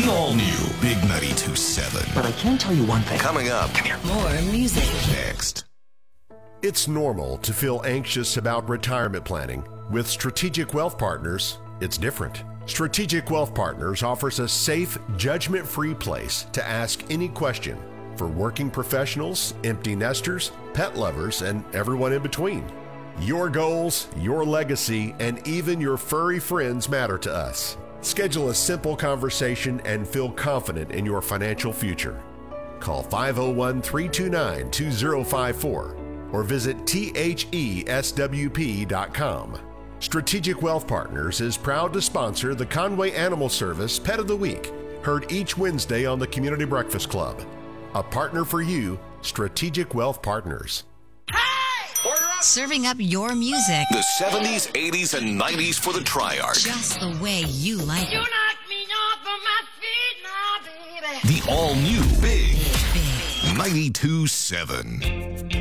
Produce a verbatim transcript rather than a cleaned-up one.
The all-new Big ninety-two point seven. But I can tell you one thing. Coming up. Come here. More music. Next. It's normal to feel anxious about retirement planning. With Strategic Wealth Partners, it's different. Strategic Wealth Partners offers a safe, judgment-free place to ask any question for working professionals, empty nesters, pet lovers, and everyone in between. Your goals, your legacy, and even your furry friends matter to us. Schedule a simple conversation and feel confident in your financial future. Call five oh one, three two nine, two oh five four or visit T H E S W P dot com. Strategic Wealth Partners is proud to sponsor the Conway Animal Service Pet of the Week, heard each Wednesday on the Community Breakfast Club. A partner for you, Strategic Wealth Partners. Serving up your music The seventies, eighties, and nineties for the Triarch. just the way you like You it. knock me off of my feet now, baby. The all-new Big Big. ninety-two point seven.